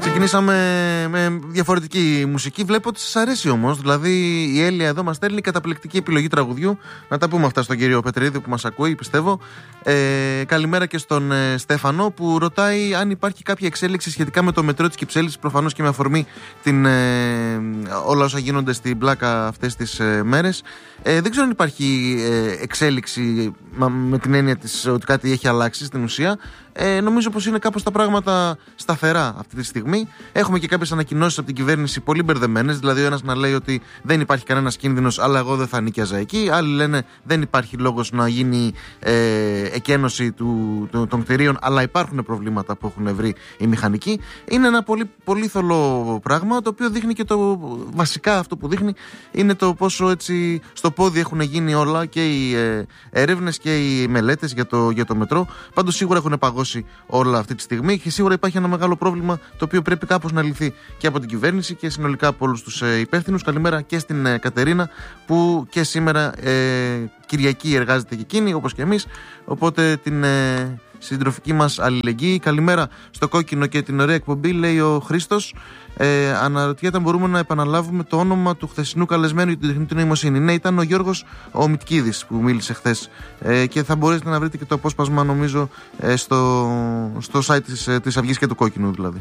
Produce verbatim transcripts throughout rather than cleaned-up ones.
Ξεκινήσαμε με διαφορετική μουσική. Βλέπω ότι σας αρέσει όμως. Δηλαδή η Έλια εδώ μας στέλνει καταπληκτική επιλογή τραγουδιού. Να τα πούμε αυτά στον κύριο Πετρίδη που μας ακούει, πιστεύω. Ε, καλημέρα και στον ε, Στέφανο που ρωτάει αν υπάρχει κάποια εξέλιξη σχετικά με το μετρό της Κυψέλης. Προφανώς και με αφορμή την, ε, όλα όσα γίνονται στην πλάκα αυτές τις ε, μέρες. Ε, δεν ξέρω αν υπάρχει ε, εξέλιξη με την έννοια της ότι κάτι έχει αλλάξει στην ουσία. Ε, νομίζω πως είναι κάπως τα πράγματα σταθερά αυτή τη στιγμή. Έχουμε και κάποιες ανακοινώσεις από την κυβέρνηση πολύ μπερδεμένες. Δηλαδή, ο ένας να λέει ότι δεν υπάρχει κανένας κίνδυνος, αλλά εγώ δεν θα νίκιαζα εκεί. Άλλοι λένε δεν υπάρχει λόγος να γίνει ε, εκένωση του, του, των κτηρίων, αλλά υπάρχουν προβλήματα που έχουν βρει οι μηχανικοί. Είναι ένα πολύ, πολύ θολό πράγμα, το οποίο δείχνει και το βασικά αυτό που δείχνει είναι το πόσο έτσι στο πόδι έχουν γίνει όλα και οι ε, έρευνες και οι μελέτες για το, για το μετρό. Πάντως, σίγουρα έχουν παγώσει όλα αυτή τη στιγμή και σίγουρα υπάρχει ένα μεγάλο πρόβλημα το οποίο πρέπει κάπως να λυθεί και από την κυβέρνηση και συνολικά από όλους τους ε, υπεύθυνους. Καλημέρα και στην ε, Κατερίνα που και σήμερα ε, Κυριακή εργάζεται και εκείνη όπως και εμείς, οπότε την ε, συντροφική μας αλληλεγγύη. Καλημέρα στο Κόκκινο και την ωραία εκπομπή, λέει ο Χρήστος. Ε, αναρωτιέται αν μπορούμε να επαναλάβουμε το όνομα του χθεσινού καλεσμένου για την τεχνητή νοημοσύνη. Ναι, ήταν ο Γιώργος ο Μητκίδης που μίλησε χθες ε, και θα μπορέσετε να βρείτε και το απόσπασμα νομίζω ε, στο, στο site της, της Αυγής και του Κόκκινου δηλαδή.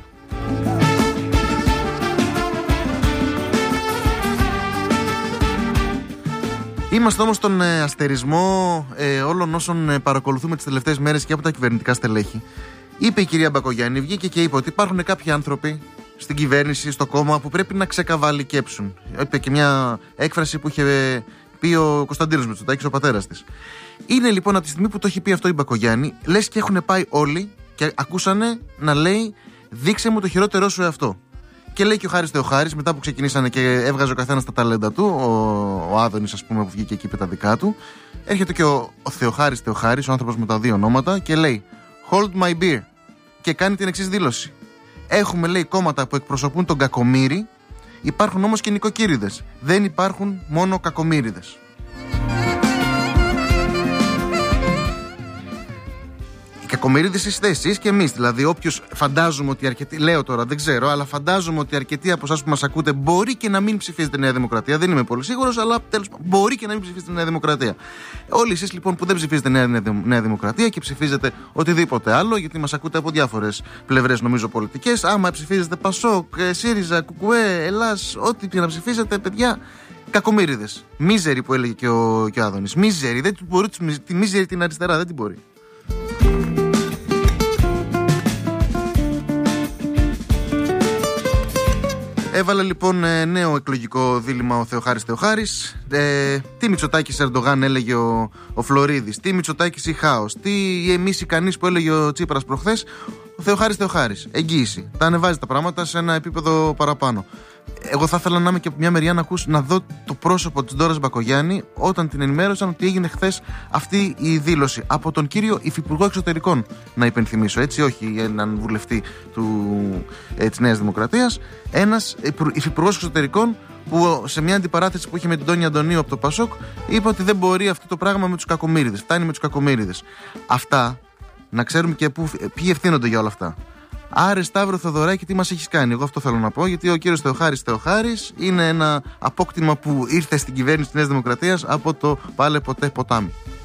Είμαστε όμως στον ε, αστερισμό ε, όλων όσων ε, παρακολουθούμε τις τελευταίες μέρες και από τα κυβερνητικά στελέχη. Είπε η κυρία Μπακογιάννη, βγήκε και είπε ότι υπάρχουν κάποιοι άνθρωποι στην κυβέρνηση, στο κόμμα που πρέπει να ξεκαβαλικέψουν. Είπε και μια έκφραση που είχε πει ο Κωνσταντίνος Μητσοτάκης, ο πατέρας της. Είναι λοιπόν από τη στιγμή που το έχει πει αυτό η Μπακογιάννη, λες και έχουν πάει όλοι και ακούσανε να λέει δείξε μου το χειρότερό σου εαυτό. Και λέει και ο Χάρης Θεοχάρης, μετά που ξεκινήσανε και έβγαζε ο καθένας τα ταλέντα του, ο, ο Άδωνης ας πούμε που βγήκε εκεί είπε τα δικά του, έρχεται και ο, ο Θεοχάρης Θεοχάρης, ο άνθρωπος με τα δύο ονόματα, και λέει Hold my beer. Και κάνει την εξής δήλωση. Έχουμε, λέει, κόμματα που εκπροσωπούν τον κακομοίρη, υπάρχουν όμως και νοικοκύριδες. Δεν υπάρχουν μόνο κακομοίριδες. Οι κακομοίριδες είστε εσείς και εμείς. Δηλαδή, όποιος φαντάζομαι ότι αρκετοί, λέω τώρα, δεν ξέρω, αλλά φαντάζομαι ότι αρκετοί από εσάς που μας ακούτε μπορεί και να μην ψηφίζετε Νέα Δημοκρατία. Δεν είμαι πολύ σίγουρος, αλλά τέλος πάντων μπορεί και να μην ψηφίζετε Νέα Δημοκρατία. Όλοι εσείς λοιπόν που δεν ψηφίζετε Νέα, Νέα Δημοκρατία και ψηφίζετε οτιδήποτε άλλο, γιατί μας ακούτε από διάφορες πλευρές νομίζω πολιτικές. Άμα ψηφίζετε Πασόκ, ΣΥΡΙΖΑ, Κουκουέ, Ελλάς, ό,τι και να ψηφίζετε, παιδιά. Κακομοίριδες. Μίζερη που έλεγε και ο, και ο Άδωνης. Μίζερη. Δεν μπορεί τη μίζερη την αριστερά, δεν την μπορεί. Έβαλε λοιπόν νέο εκλογικό δίλημμα ο Θεοχάρης Θεοχάρης. Ε, τι Μητσοτάκης Ερντογάν έλεγε ο, ο Φλωρίδης. Τι Μητσοτάκης ή χάος. Τι εμείς ικανείς που έλεγε ο Τσίπρας προχθές. Ο Θεοχάρης Θεοχάρης. Εγγύηση. Τα ανεβάζει τα πράγματα σε ένα επίπεδο παραπάνω. Εγώ θα ήθελα να είμαι και από μια μεριά να, ακούσω, να δω το πρόσωπο της Ντόρας Μπακογιάννη όταν την ενημέρωσαν ότι έγινε χθες αυτή η δήλωση από τον κύριο Υφυπουργό Εξωτερικών. Να υπενθυμίσω, έτσι, όχι έναν βουλευτή του, ε, της Νέας Δημοκρατίας. Ένας Υφυπουργός Εξωτερικών που σε μια αντιπαράθεση που είχε με την Τόνια Αντωνίου από το Πασόκ είπε ότι δεν μπορεί αυτό το πράγμα με τους κακομοίριδες. Φτάνει με τους κακομοίριδες. Αυτά να ξέρουμε και που, ποιοι ευθύνονται για όλα αυτά. Άρε Σταύρο Θοδωράκη, τι μας έχεις κάνει? Εγώ αυτό θέλω να πω, γιατί ο κύριος Θεοχάρης Θεοχάρης είναι ένα απόκτημα που ήρθε στην κυβέρνηση της Νέας Δημοκρατίας από το πάλε ποτέ ποτάμι.